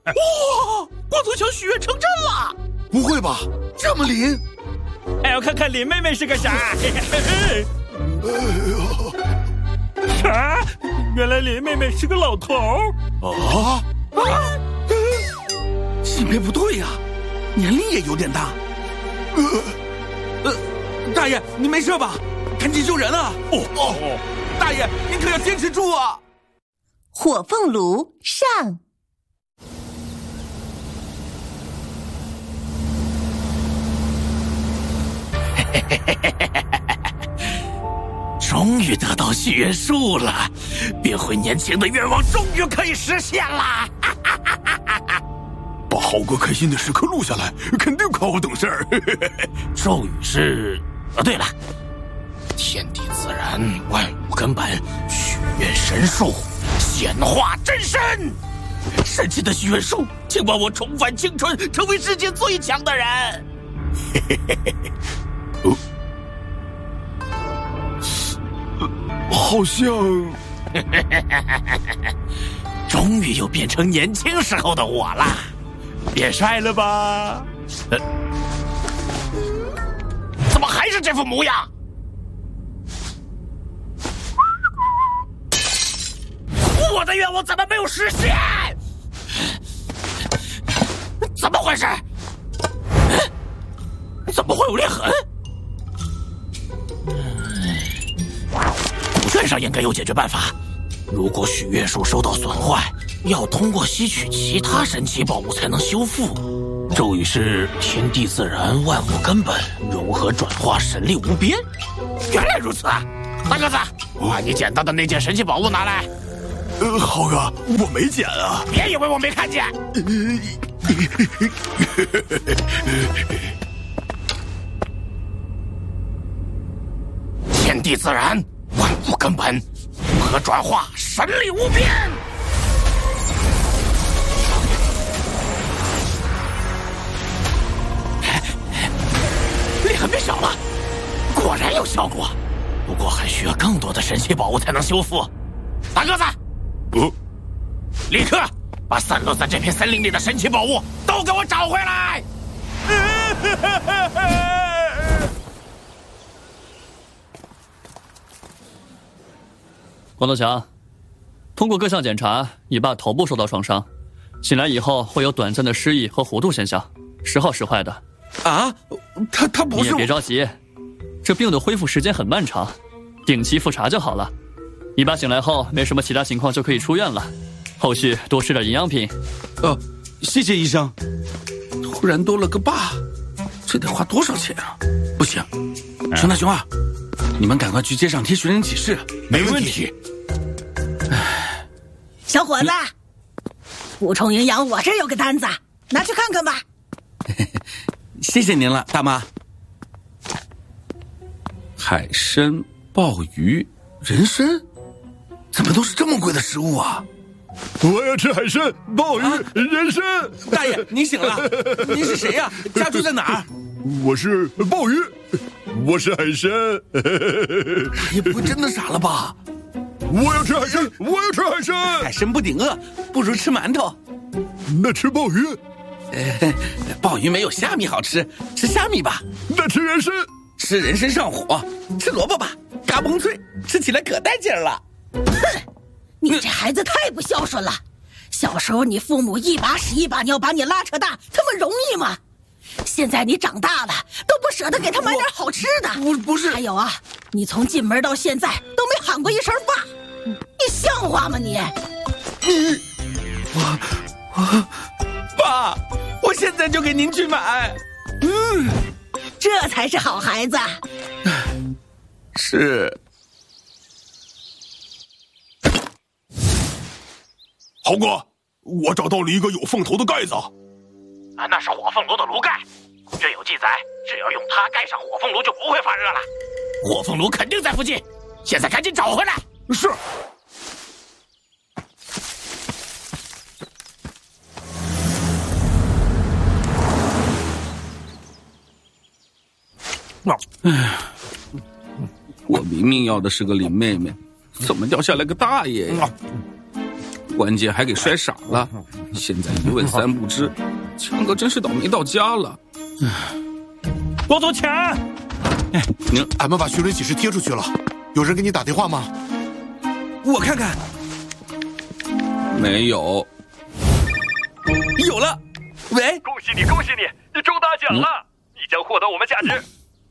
哇！光头强许愿成真了！ 不会吧，这么灵？ 还要看看林妹妹是个啥？啥？原来林妹妹是个老头啊！性别不对呀，年龄也有点大。大爷，你没事吧？赶紧救人啊！大爷，您可要坚持住啊！ 火凤炉上。 终于得到许愿树了，变回年轻的愿望终于可以实现了！ 把浩哥开心的时刻录下来，肯定可好等事儿。 咒语是……对了，天地自然，万物根本，许愿神树，显化真身。神奇的许愿树，请帮我重返青春，成为世界最强的人。 好像终于又变成年轻时候的我了，变帅了吧？怎么还是这副模样？我的愿望怎么没有实现？怎么回事？怎么会有裂痕？古卷上应该有解决办法。如果许愿树受到损坏，要通过吸取其他神奇宝物才能修复。咒语是天地自然，万物根本，融合转化，神力无边。原来如此啊！大个子，把你捡到的那件神奇宝物拿来。 浩哥，我没捡啊！ 别以为我没看见。天地自然，万物根本，融合转化，神力无边。裂痕变小了，果然有效果。不过还需要更多的神奇宝物才能修复。大个子，立刻把散落在这片森林里的神奇宝物都给我找回来！ 光头强，通过各项检查，你爸头部受到创伤，醒来以后会有短暂的失忆和糊涂现象，时好时坏的。 啊，他不是…… 你也别着急，这病的恢复时间很漫长，定期复查就好了。你爸醒来后没什么其他情况就可以出院了，后续多吃点营养品。 谢谢医生。突然多了个爸，这得花多少钱啊？不行，熊大熊二，你们赶快去街上贴寻人启事。 没问题。 小伙子，补充营养我这有个单子，拿去看看吧。 谢谢您了，大妈。海参、鲍鱼、人参，怎么都是这么贵的食物啊？ 我要吃海参、鲍鱼、人参。 大爷，您醒了？您是谁呀？家住在哪儿？ 我是鲍鱼，我是海参。 也不会真的傻了吧？ 我要吃海参，我要吃海参。 海参不顶饿，不如吃馒头。 那吃鲍鱼？ 鲍鱼没有虾米好吃，吃虾米吧。 那吃人参？ 吃人参上火。吃萝卜吧，嘎嘣脆，吃起来可带劲儿了。 哼，你这孩子太不孝顺了。小时候你父母一把屎一把尿把你拉扯大，他们容易吗？现在你长大了，都不舍得给他买点好吃的。 不是。还有啊，你从进门到现在都没喊过一声爸，你像话吗你？ 爸，我现在就给您去买。 这才是好孩子。 是。 豪哥，我找到了一个有凤头的盖子。 那是火凤炉的炉盖，古卷有记载，只要用它盖上火凤炉就不会发热了。火凤炉肯定在附近，现在赶紧找回来。 是。 我明明要的是个林妹妹，怎么掉下来个大爷呀？ 关键还给摔傻了。现在一问三不知，强哥真是倒霉到家了。 光头强， 俺们把寻人启事贴出去了，有人给你打电话吗？ 我看看，没有。有了，喂， 恭喜你，恭喜你，你中大奖了，你将获得我们价值。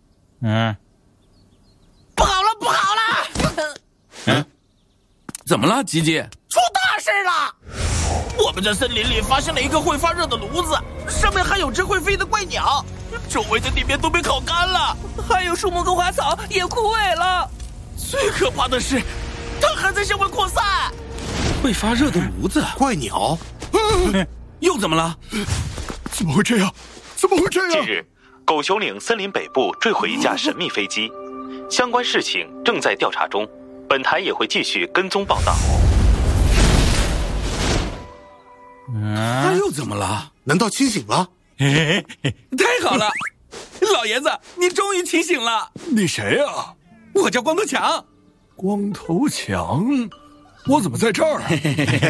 不好了，不好了！ 怎么了，吉吉？ 出大事了！我们在森林里发现了一个会发热的炉子，上面还有只会飞的怪鸟，周围的地面都被烤干了，还有树木跟花草也枯萎了。最可怕的是，它还在向外扩散。 会发热的炉子， 怪鸟？ 又怎么了？ 怎么会这样？怎么会这样？ 近日，狗熊岭森林北部坠毁一架神秘飞机，相关事情正在调查中，本台也会继续跟踪报道。 他又怎么了？ 难道清醒了？ 太好了，老爷子，你终于清醒了。 你谁啊？ 我叫光头强。 光头强？我怎么在这儿啊？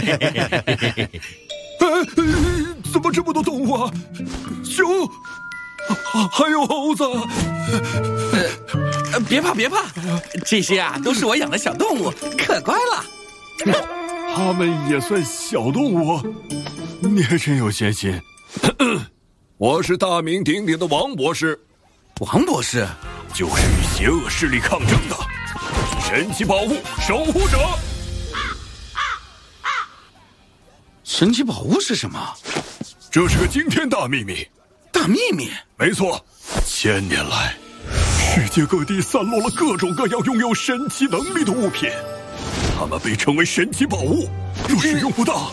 怎么这么多动物啊？熊，还有猴子。 别怕别怕，这些啊都是我养的小动物，可乖了。 它们也算小动物，你还真有闲心。我是大名鼎鼎的王博士。 王博士就是与邪恶势力抗争的神奇宝物守护者。 神奇宝物是什么？ 这是个惊天大秘密。 大秘密？ 没错，1000年来，世界各地散落了各种各样拥有神奇能力的物品，它们被称为神奇宝物。若使用不当，